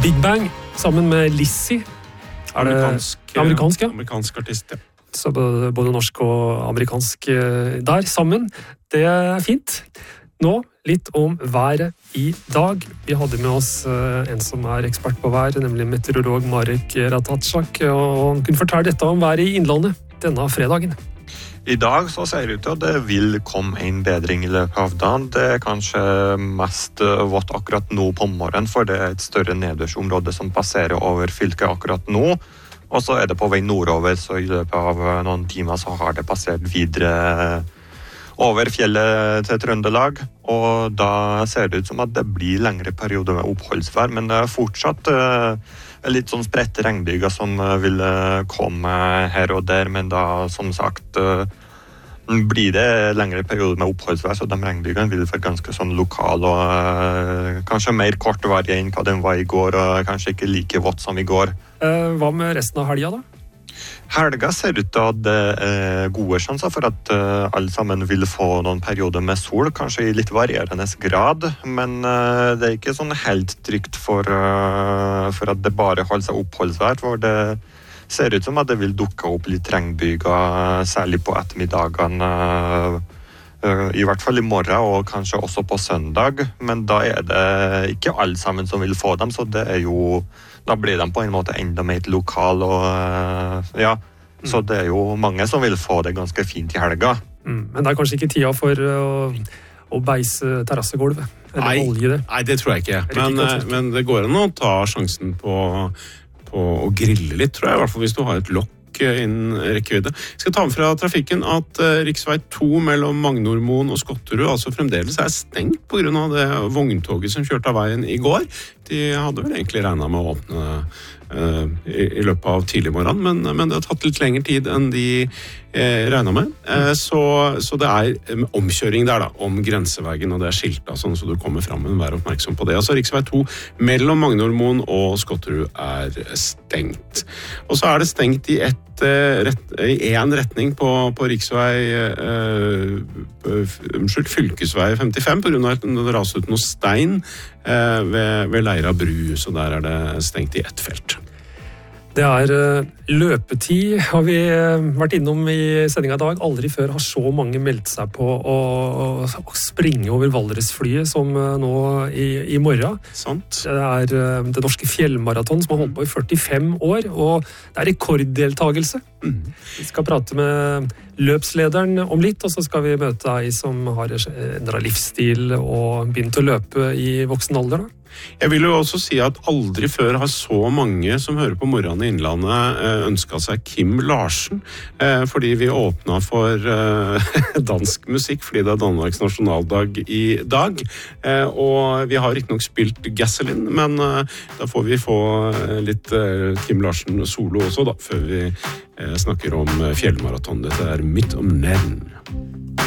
Big Bang sammen med Lizzie. Amerikansk, ja. Amerikansk artist, ja. Så både norsk og amerikansk der sammen. Det fint. Nå litt om været i dag. Vi hadde med oss en som ekspert på vær, nemlig meteorolog Marek Ratajczak, og han kunne fortelle dette om været i Innlandet denne fredagen. I dag så ser det ut til at det vil komme en bedring i løpet av dagen. Det kanskje mest vått akkurat nå på morgenen, for det et større nedbørsområde som passerer over fylket akkurat nå. Og så det på vei nordover, så i løpet av noen timer så har det passert videre over fjellet til Trøndelag. Og da ser det ut som at det blir lengre perioder med oppholdsvær, men det fortsatt litt sånn spredte regnbyger som vil komme her og der, men da som sagt blir det lengre perioder med oppholdsvær, så de regnbygene vil være ganske sånn lokal og kanskje mer kortvarige enn hva den var i går, og kanskje ikke like vått som i går. Hva med resten av helga da? Helga ser ut til at det gode sjanser for at alle sammen vil få noen perioder med sol, kanskje i litt varierende grad, men det ikke sånn helt trygt for at det bare holder seg oppholdsvær, for det ser ut som at det vil dukke opp litt regnbyger, særlig på ettermiddagene, i hvert fall i morgen og kanskje også på søndag, men da det ikke alle sammen som vil få dem, så det jo da blir de på en måte enda mer lokal, og ja, så det jo mange som vil få det ganske fint i helga. Men det kanskje ikke tida for å beise terrassegulvet, eller olje det? Nei, det tror jeg ikke, men det går an å ta sjansen på å grille litt, tror jeg, i hvert fall hvis du har et lokk innen rekkevidde. Jeg skal ta med fra trafikken at riksvei 2 mellom Magnormoen og Skotterud altså fremdeles stengt på grunn av det vogntoget som kjørte av veien i går. De hadde vel egentlig regnet med å åpne i løpet av tidlig morgen, men det har tatt litt lengre tid enn de regnet med. Så det omkjøring der da, om grenseveien, og det skilta sånn så du kommer frem, men vær oppmerksom på det. Altså riksvei 2 mellom Magnormoen og Skotterud stengt. Og så det stengt i en retning på fylkesvei 55 på grunn av at det raset ut noe stein ved Leira bru, så der det stengt i ett felt. Det løpetid, har vi vært innom i sendingen i dag. Aldri før har så mange meldt seg på å springe over Valdresflyet som nå i morgen. Sant. Det det norske fjellmaraton som har holdt på i 45 år, og det rekorddeltagelse. Vi skal prate med løpslederen om litt, og så skal vi møte deg som har endret livsstil og begynt å løpe i voksen alder da. Jeg vil jo også si at aldri før har så mange som hører på Morgen i Innlandet ønsket seg Kim Larsen, fordi vi åpnet for dansk musikk, fordi det Danmarks nasjonaldag i dag, og vi har ikke nok spilt Gasoline, men da får vi få litt Kim Larsen solo også da, før vi snakker om fjellmaraton. Dette Midt om Nevn.